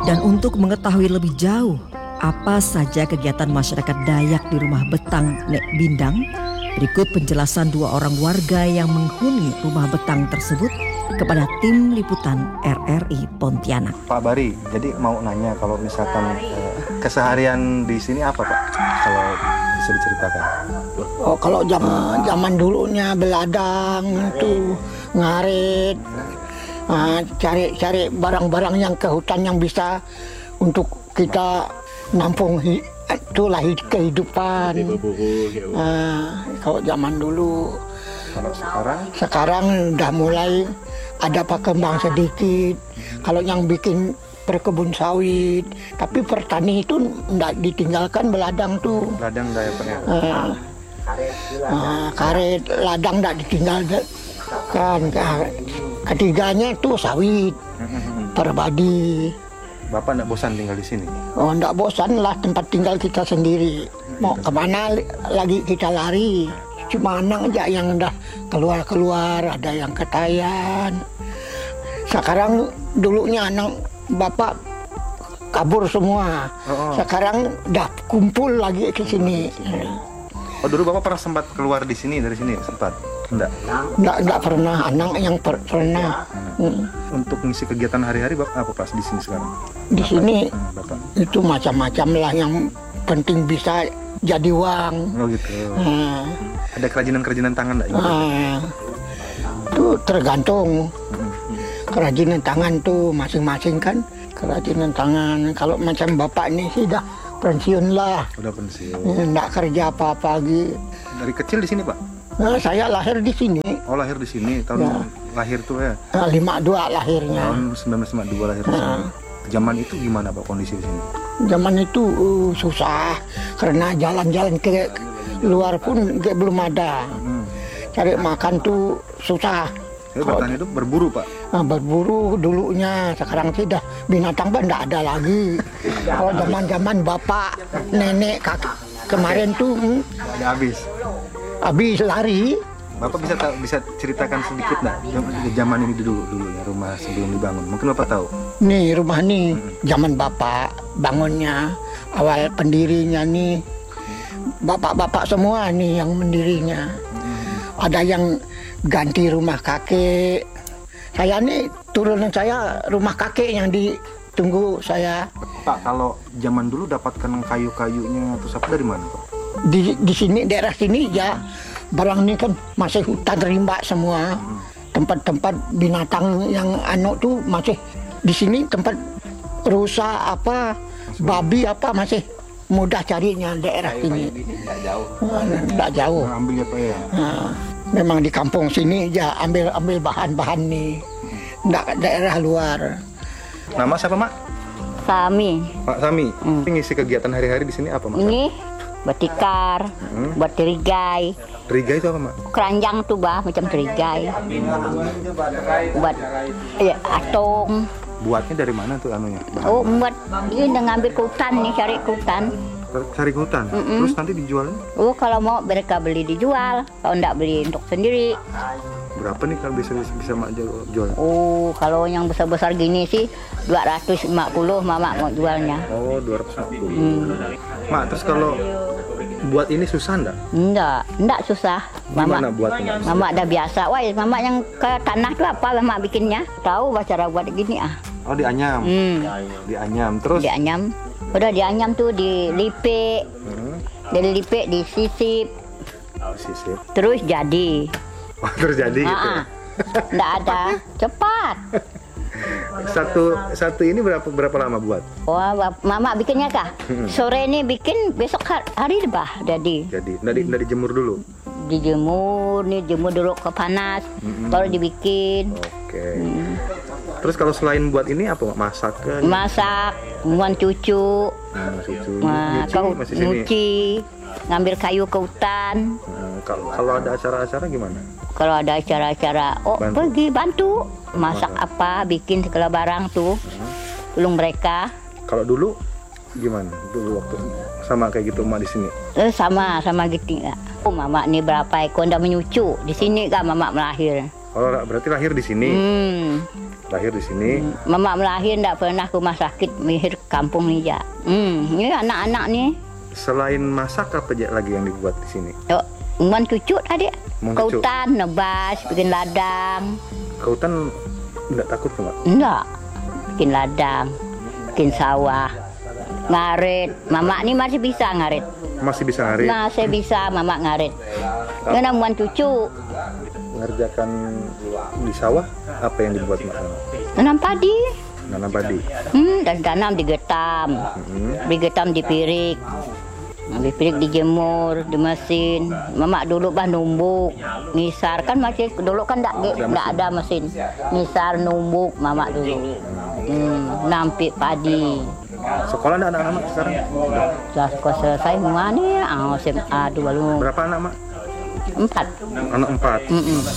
Dan untuk mengetahui lebih jauh apa saja kegiatan masyarakat Dayak di rumah Betang Nek Bindang, berikut penjelasan dua orang warga yang menghuni rumah Betang tersebut kepada tim liputan RRI Pontianak. Pak Bari, jadi mau nanya kalau misalkan keseharian di sini apa Pak? Kalau bisa diceritakan. Oh, kalau zaman dulunya beladang tuh ngarit, cari barang-barang yang ke hutan yang bisa untuk kita nampung itulah kehidupan. Kalau zaman dulu. Kalau sekarang udah mulai ada perkembang sedikit. Kalau yang bikin perkebun sawit, tapi pertani itu enggak ditinggalkan beladang tuh. Ladang enggak ya Pak ya? Karet, ladang enggak ditinggalkan. Ketiganya tuh sawit, perbadi. Bapak enggak bosan tinggal di sini? Oh, enggak bosan lah, tempat tinggal kita sendiri. Mau kemana lagi kita lari. Cuma anak aja yang udah keluar, ada yang ketayan. Sekarang dulunya anak bapak kabur semua. Sekarang udah kumpul lagi ke sini. Oh, dulu bapak pernah sempat keluar dari sini sempat? Enggak pernah, anak yang pernah. Untuk ngisi kegiatan hari-hari bapak apa Pak di sini sekarang? Di sini bapak itu macam-macam lah, yang penting bisa jadi uang. Oh gitu. Ada kerajinan tangan enggak? Itu tergantung. Kerajinan tangan tuh masing-masing kan. Kerajinan tangan. Kalau macam bapak ini sih dah pensiun lah. Udah pensiun. Enggak kerja apa-apa lagi. Dari kecil di sini Pak? Nah, saya lahir di sini. Oh, lahir di sini. Tahun lahir tuh ya? 52 lahirnya. Tahun 1952 lahir di sini. Zaman itu gimana Pak kondisi di sini? Zaman itu susah karena jalan-jalan ke luar pun belum ada. Cari makan tuh susah. Saya bertanya itu berburu Pak? Berburu dulunya, sekarang tidak, binatang pun tidak ada lagi. Kalau zaman-zaman bapak, nenek, kakek kemarin tuh habis lari. Bapak bisa ceritakan sedikit nggak zaman ini dulu ya, rumah sebelum dibangun? Mungkin Bapak tahu. Nih rumah nih zaman bapak bangunnya, awal pendirinya nih bapak-bapak semua nih yang mendirinya. Ada yang ganti rumah kakek. Saya nih turunan saya rumah kakek yang ditunggu saya. Pak, kalau zaman dulu dapatkan kayu-kayunya atau apa dari mana Pak? Di sini daerah sini ya barang ini kan masih hutan rimba semua. Tempat-tempat binatang yang tuh masih di sini, tempat rusa apa babi apa masih mudah carinya daerah ini. Tidak jauh. Ambil ya Pak ya. Memang di kampung sini ya ambil bahan-bahan nih. Tidak daerah luar. Nama siapa Mak? Sami. Pak Sami. Ngisi kegiatan hari-hari di sini apa Mak? Ini buat tikar, buat terigai. Terigai itu apa Mak? Keranjang tuh bah, macam terigai. Buat atong. Buatnya dari mana tuh anunya? Oh, buat ini ngambil ke hutan nih, cari ke hutan. Cari ke hutan? Terus nanti dijualnya? Oh, kalau mau mereka beli dijual, kalau enggak beli untuk sendiri. Berapa nih kalau bisa Mak jual? Oh, kalau yang besar-besar gini sih 250 Mama mau jualnya. Oh, 250. Mak, terus kalau buat ini susah enggak? Enggak susah. Gimana buatnya? Mama udah biasa. Wah, Mama yang ke tanah tuh apa Mama bikinnya? Tahu cara buat gini ah. Oh, dianyam. Dianyam. Terus dianyam. Udah dianyam tuh dilipik. Dilipik, disisip. Sisip. Terus jadi. Oh, terus jadi gitu. Enggak ada. Cepat. Satu ini berapa lama buat? Wah, Mama bikinnya kah? Sore ini bikin, besok hari bah jadi. Jadi nggak dijemur dulu? Dijemur, jemur dulu ke panas, baru dibikin. Oke. Terus kalau selain buat ini apa? Masak kan? Masak, buat cucu. Nyuci, ngambil kayu ke hutan. Kalau ada acara-acara gimana? Kalau ada acara-acara, pergi bantu. Masak apa, bikin segala barang tuh. Tolong mereka. Kalau dulu gimana? Dulu waktu sama kayak gitu Mak di sini? Sama gitu ya. Mama nih berapa ekor udah menyucu. Di sini kan Mama melahir. Oh, berarti lahir di sini. Lahir di sini. Mama melahir ndak pernah ke rumah sakit, lahir kampung nih ya. Ini anak-anak nih. Selain masak apa aja lagi yang dibuat di sini? Yuk, cucut adik. Mencucut. Kautan, nebas, bikin ladang. Kautan enggak takut nggak? Enggak. Bikin ladang, bikin sawah. Ngarit. Mama ini masih bisa ngarit. Masih bisa ngarit. Masih bisa mama ngarit. Ini namuan cucu. Ngerjakan di sawah apa yang dibuat Mak? Tanam padi. Nanam padi. Dan tanam digetam. Digetam di pirik. Di pirik dijemur di mesin. Mama dulu bah numbuk, ngisar kan masih dulu kan enggak ada mesin. Ngisar numbuk mama dulu. Nampik padi. Sekolah ada anak-anak sekarang? Sudah selesai mana ya? SMA dulu. Berapa anak, Mak? 4. Anak 4.